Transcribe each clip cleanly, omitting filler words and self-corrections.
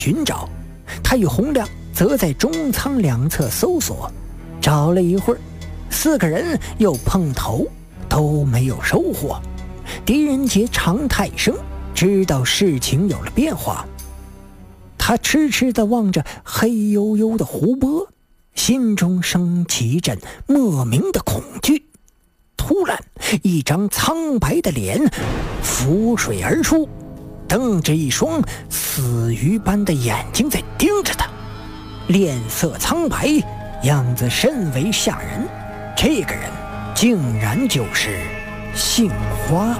寻找。他与洪亮则在中仓两侧搜索，找了一会儿，4个人又碰头，都没有收获。狄仁杰长叹一声，知道事情有了变化。他痴痴地望着黑黝黝的湖泊，心中升起一阵莫名的恐惧。突然，一张苍白的脸浮水而出，瞪着一双死鱼般的眼睛在盯着他，脸色苍白，样子甚为吓人。这个人竟然就是杏花。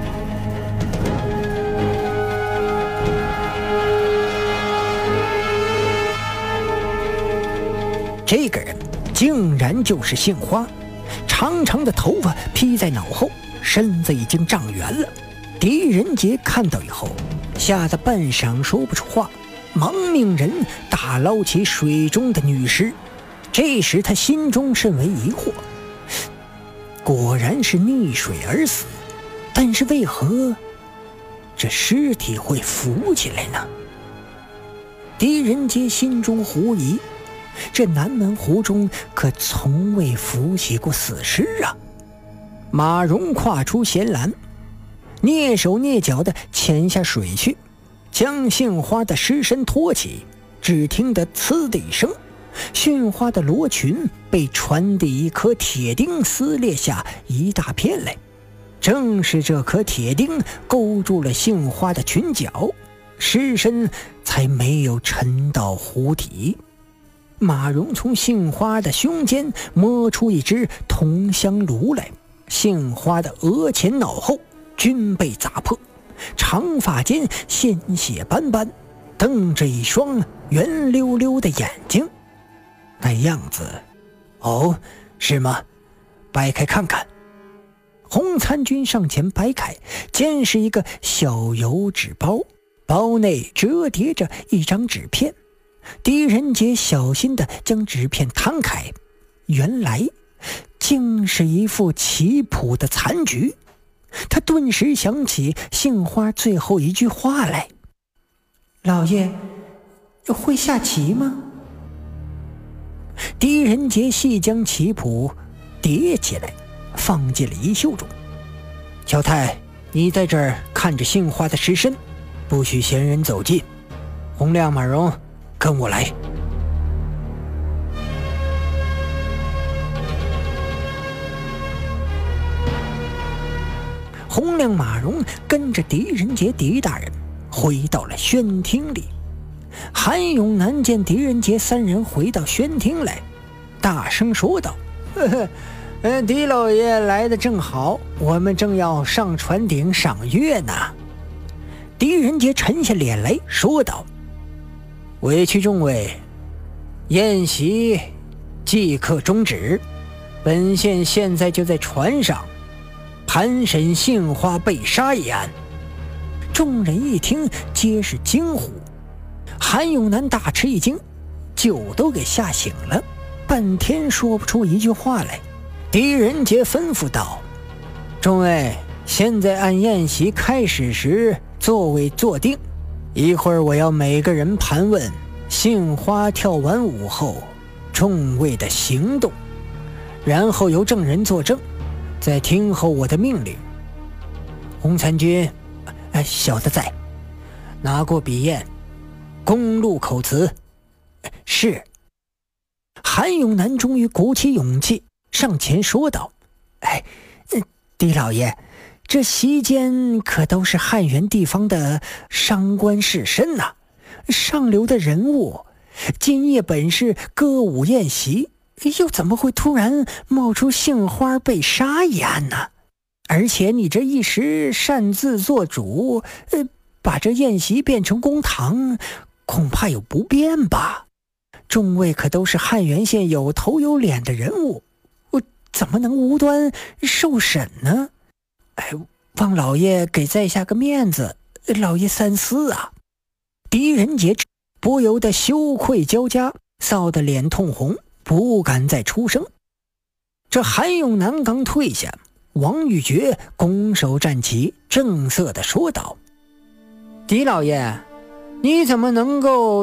这个人竟然就是杏花，长长的头发披在脑后，身子已经长圆了。狄仁杰看到以后，吓得半晌说不出话，忙命人打捞起水中的女尸。这时他心中甚为疑惑，果然是溺水而死，但是为何这尸体会浮起来呢？狄仁杰心中狐疑，这南门湖中可从未浮起过死尸啊！马蓉跨出舷栏，蹑手蹑脚地潜下水去，将杏花的尸身托起。只听得呲的一声，杏花的罗裙被船的一颗铁钉撕裂下一大片来。正是这颗铁钉勾住了杏花的裙角，尸身才没有沉到湖底。马蓉从杏花的胸间摸出一只铜香炉来，杏花的额前脑后均被砸破，长发间鲜血斑斑，瞪着一双圆溜溜的眼睛。那样子，哦，是吗？掰开看看。洪参军上前掰开，见是一个小油纸包，包内折叠着一张纸片。狄仁杰小心地将纸片摊开，原来竟是一副棋谱的残局。他顿时想起杏花最后一句话来：老爷会下棋吗？狄仁杰细将棋谱叠起来，放进了衣袖中。小太，你在这儿看着杏花的尸身，不许闲人走近。洪亮、马蓉，跟我来。洪亮、马蓉跟着狄仁杰、狄大人回到了宣厅里。韩永南见狄仁杰3人回到宣厅来，大声说道：狄老爷来得正好，我们正要上船顶赏月呢。狄仁杰沉下脸来说道：委屈众位，宴席即刻终止，本县现在就在船上盘审杏花被杀一案。众人一听皆是惊呼，韩永南大吃一惊，酒都给吓醒了，半天说不出一句话来。狄仁杰吩咐道：众位，现在按宴席开始时座位坐定，一会儿我要每个人盘问杏花跳完舞后众位的行动，然后由证人作证，再听候我的命令。洪参军，小的在。拿过笔砚，公录口词。是。韩永南终于鼓起勇气上前说道：狄老爷，这席间可都是汉源地方的商官士绅呐，上流的人物，今夜本是歌舞宴席，又怎么会突然冒出杏花被杀一案呢？而且你这一时擅自做主，把这宴席变成公堂，恐怕有不便吧？众位可都是汉源县有头有脸的人物，我怎么能无端受审呢？望老爷给在下个面子，老爷三思啊！狄仁杰不由得羞愧交加，臊得脸通红，不敢再出声。这韩永南刚退下，王玉珏拱手站起，正色地说道：狄老爷， 你怎么能够